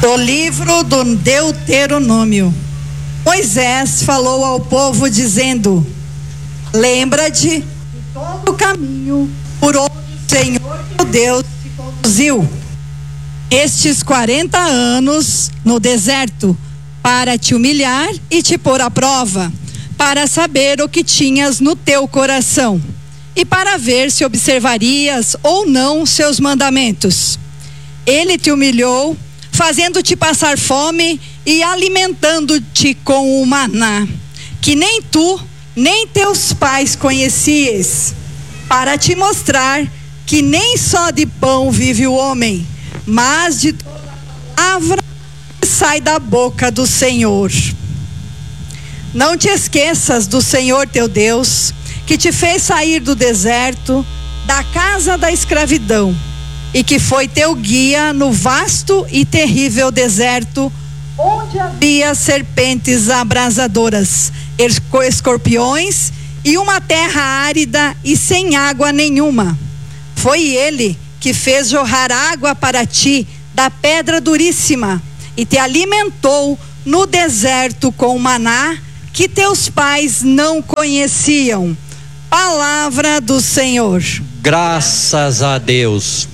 Do livro do Deuteronômio. Moisés falou ao povo dizendo: lembra-te de todo o caminho por onde o Senhor teu Deus te conduziu estes 40 anos no deserto, para te humilhar e te pôr à prova, para saber o que tinhas no teu coração, e para ver se observarias ou não seus mandamentos. Ele te humilhou, fazendo-te passar fome e alimentando-te com o maná, que nem tu, nem teus pais conhecias, para te mostrar que nem só de pão vive o homem, mas de toda a palavra que sai da boca do Senhor. Não te esqueças do Senhor teu Deus, que te fez sair do deserto, da casa da escravidão, e que foi teu guia no vasto e terrível deserto, onde havia serpentes abrasadoras, escorpiões e uma terra árida e sem água nenhuma. Foi ele que fez jorrar água para ti da pedra duríssima e te alimentou no deserto com maná que teus pais não conheciam. Palavra do Senhor. Graças a Deus.